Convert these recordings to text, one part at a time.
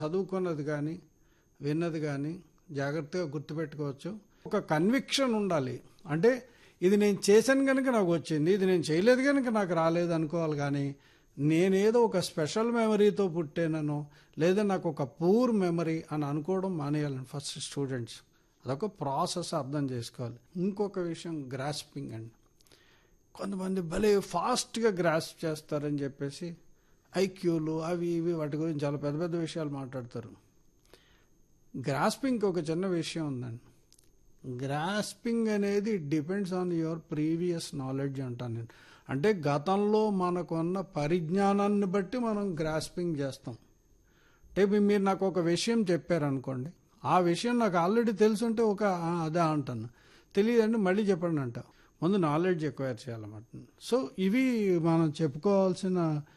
చదువుకున్నది కానీ విన్నది కానీ జాగ్రత్తగా గుర్తుపెట్టుకోవచ్చు. ఒక కన్విక్షన్ ఉండాలి. అంటే ఇది నేను చేశాను కనుక నాకు వచ్చింది, ఇది నేను చేయలేదు కనుక నాకు రాలేదు అనుకోవాలి. కానీ నేనేదో ఒక స్పెషల్ మెమరీతో పుట్టానో లేదా నాకు ఒక పూర్ మెమరీ అని అనుకోవడం మానేయాలని ఫస్ట్ స్టూడెంట్స్. అదొక ప్రాసెస్ అర్థం చేసుకోవాలి. ఇంకొక విషయం గ్రాస్పింగ్ అండి. కొంతమంది భలే ఫాస్ట్గా గ్రాస్ప్ చేస్తారని చెప్పేసి ఐక్యూలు అవి ఇవి వాటి గురించి చాలా పెద్ద పెద్ద విషయాలు మాట్లాడతారు. గ్రాస్పింగ్కి ఒక చిన్న విషయం ఉందండి. గ్రాస్పింగ్ అనేది it depends on your previous knowledge అంటాను నేను. అంటే గతంలో మనకున్న పరిజ్ఞానాన్ని బట్టి మనం గ్రాస్పింగ్ చేస్తాం. అంటే మీరు నాకు ఒక విషయం చెప్పారనుకోండి, ఆ విషయం నాకు ఆల్రెడీ తెలుసుంటే అదే అంటాను, తెలియదండి మళ్ళీ చెప్పండి అంట. ముందు నాలెడ్జ్ ఎక్వైర్ చేయాలన్నమాట. సో ఇవి మనం చెప్పుకోవాల్సిన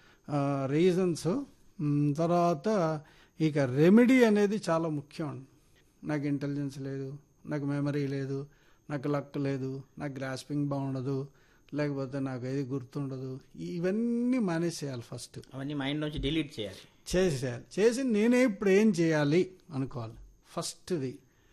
రీజన్స్. తర్వాత ఇక రెమెడీ అనేది చాలా ముఖ్యం. నాకు ఇంటెలిజెన్స్ లేదు, నాకు మెమరీ లేదు, నాకు లక్ లేదు, నాకు గ్రాస్పింగ్ బాగుండదు, లేకపోతే నాకు ఏది గుర్తుండదు, ఇవన్నీ మానేసేయాలి. ఫస్ట్ అవన్నీ మైండ్ నుంచి డిలీట్ చేయాలి. చేసి నేనే ఇప్పుడు ఏం చేయాలి అనుకోవాలి. ఫస్ట్ది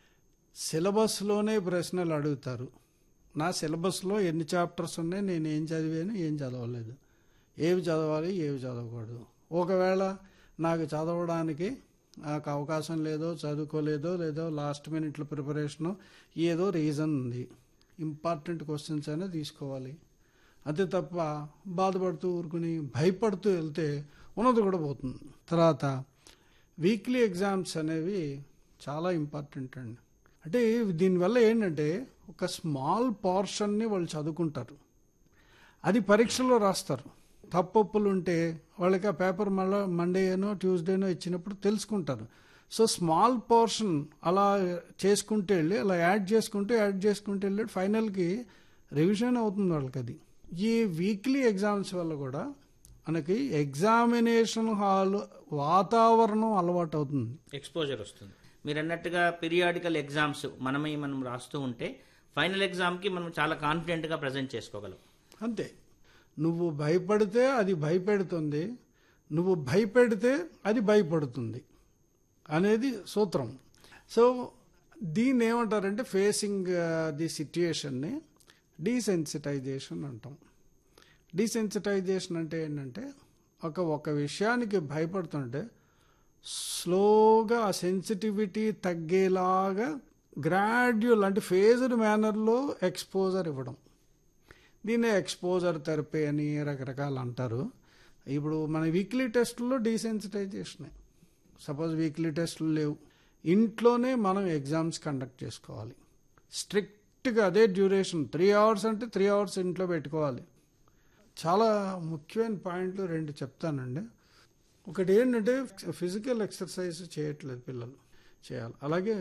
సిలబస్లోనే ప్రశ్నలు అడుగుతారు. నా సిలబస్లో ఎన్ని చాప్టర్స్ ఉన్నాయి, నేను ఏం చదివాను ఏం చదవలేదు, ఏవి చదవాలి ఏవి చదవకూడదు. ఒకవేళ నాకు చదవడానికి నాకు అవకాశం లేదో చదువుకోలేదో లేదో లాస్ట్ మినిట్లో ప్రిపరేషను ఏదో రీజన్ ఉంది, ఇంపార్టెంట్ క్వశ్చన్స్ అయినా తీసుకోవాలి. అంతే తప్ప బాధపడుతూ ఊరుకుని భయపడుతూ వెళ్తే ఉన్నది కూడా పోతుంది. తర్వాత వీక్లీ ఎగ్జామ్స్ అనేవి చాలా ఇంపార్టెంట్ అండి. అంటే దీనివల్ల ఏంటంటే ఒక స్మాల్ పోర్షన్ని వాళ్ళు చదువుకుంటారు, అది పరీక్షలో రాస్తారు. తప్పొప్పులు ఉంటే వాళ్ళకి ఆ పేపర్ మళ్ళీ మండేనో ట్యూస్డేనో ఇచ్చినప్పుడు తెలుసుకుంటారు. సో స్మాల్ పోర్షన్ అలా చేసుకుంటూ వెళ్ళి అలా యాడ్ చేసుకుంటూ వెళ్ళి ఫైనల్కి రివిజన్ అవుతుంది వాళ్ళకి. అది ఈ వీక్లీ ఎగ్జామ్స్ వల్ల కూడా మనకి ఎగ్జామినేషన్ హాల్ వాతావరణం అలవాటు అవుతుంది, ఎక్స్పోజర్ వస్తుంది. మీరు అన్నట్టుగా పీరియాడికల్ ఎగ్జామ్స్ మనం రాస్తూ ఉంటే ఫైనల్ ఎగ్జామ్కి మనం చాలా కాన్ఫిడెంట్గా ప్రజెంట్ చేసుకోగలం. అంతే. నువ్వు భయపడితే అది భయపెడుతుంది, నువ్వు భయపెడితే అది భయపడుతుంది అనేది సూత్రం. సో దీన్ని ఏమంటారంటే ఫేసింగ్ ది సిట్యుయేషన్ని డీసెన్సిటైజేషన్ అంటాం. డీసెన్సిటైజేషన్ అంటే ఏంటంటే ఒక విషయానికి భయపడుతుంటే స్లోగా ఆ సెన్సిటివిటీ తగ్గేలాగా గ్రాడ్యువల్ అంటే ఫేజ్డ్ మేనర్లో ఎక్స్పోజర్ ఇవ్వడం. దీన్నే ఎక్స్పోజర్ థెరపీ అని రకరకాలు అంటారు. ఇప్పుడు మన వీక్లీ టెస్టుల్లో డీసెన్సిటైజేషనే. సపోజ్ వీక్లీ టెస్టులు లేవు, ఇంట్లోనే మనం ఎగ్జామ్స్ కండక్ట్ చేసుకోవాలి. స్ట్రిక్ట్గా అదే డ్యూరేషన్ 3 hours అంటే 3 hours ఇంట్లో పెట్టుకోవాలి. చాలా ముఖ్యమైన పాయింట్లు 2 చెప్తానండి. ఒకటి ఏంటంటే ఫిజికల్ ఎక్సర్సైజ్ చేయట్లేదు పిల్లలు, చేయాలి. అలాగే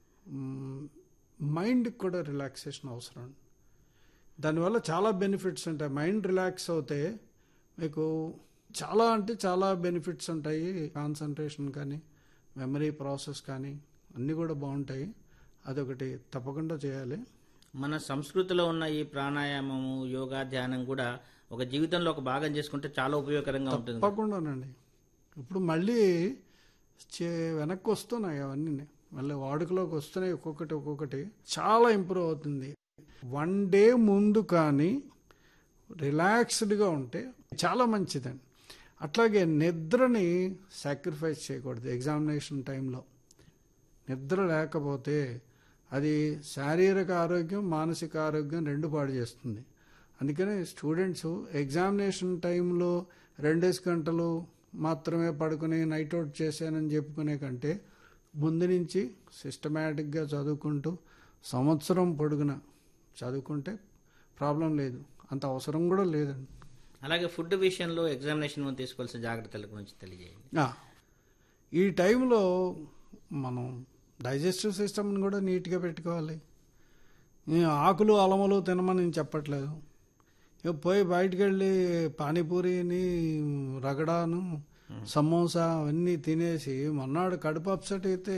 మైండ్కి కూడా రిలాక్సేషన్ అవసరం. దానివల్ల చాలా బెనిఫిట్స్ ఉంటాయి. మైండ్ రిలాక్స్ అవుతే మీకు చాలా బెనిఫిట్స్ ఉంటాయి. కాన్సన్ట్రేషన్ కానీ మెమరీ ప్రాసెస్ కానీ అన్నీ కూడా బాగుంటాయి. అదొకటి తప్పకుండా చేయాలి. మన సంస్కృతిలో ఉన్న ఈ ప్రాణాయామము యోగా ధ్యానం కూడా ఒక జీవితంలో ఒక భాగం చేసుకుంటే చాలా ఉపయోగకరంగా ఉంటుంది. తప్పకుండానండి. ఇప్పుడు మళ్ళీ వెనక్కి వస్తున్నాయి అవన్నీ, మళ్ళీ వాడుకలోకి వస్తున్నాయి. ఒక్కొక్కటి చాలా ఇంప్రూవ్ అవుతుంది. 1 day ముందు కానీ రిలాక్స్డ్గా ఉంటే చాలా మంచిదండి. అట్లాగే నిద్రని సాక్రిఫైస్ చేయకూడదు. ఎగ్జామినేషన్ టైంలో నిద్ర లేకపోతే అది శారీరక ఆరోగ్యం మానసిక ఆరోగ్యం 2 పాడు చేస్తుంది. అందుకని స్టూడెంట్స్ ఎగ్జామినేషన్ టైంలో 2 గంటలు మాత్రమే పడుకుని నైట్ అవుట్ చేశానని చెప్పుకునే కంటే ముందు నుంచి సిస్టమేటిక్గా చదువుకుంటూ సంవత్సరం పొడుగున చదువుకుంటే ప్రాబ్లం లేదు, అంత అవసరం కూడా లేదండి. అలాగే ఫుడ్ విషయంలో ఎగ్జామినేషన్ తీసుకోవాల్సిన జాగ్రత్తల గురించి తెలియజేయండి. ఈ టైంలో మనం డైజెస్టివ్ సిస్టమ్ని కూడా నీట్గా పెట్టుకోవాలి. ఆకులు అలములు తినమని నేను చెప్పట్లేదు. పోయి బయటికి వెళ్ళి పానీపూరిని రగడాను సమోసా అవన్నీ తినేసి మొన్నాడు కడుపు అప్సెట్ అయితే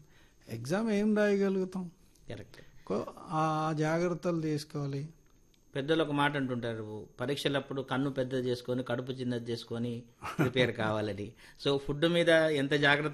ఎగ్జామ్ ఏం రాయగలుగుతాం? కరెక్ట్. ఆ జాగ్రత్తలు తీసుకోవాలి. పెద్దలు ఒక మాట అంటుంటారు, పరీక్షలప్పుడు కన్ను పెద్దది చేసుకొని కడుపు చిన్నది చేసుకొని ప్రిపేర్ కావాలని. సో ఫుడ్ మీద ఎంత జాగ్రత్త